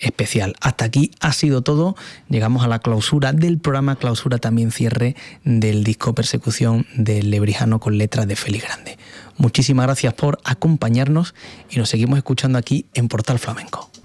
especial. Hasta aquí ha sido todo. Llegamos a la clausura del programa, clausura también cierre del disco Persecución del Lebrijano con letras de Félix Grande. Muchísimas gracias por acompañarnos y nos seguimos escuchando aquí en Portal Flamenco.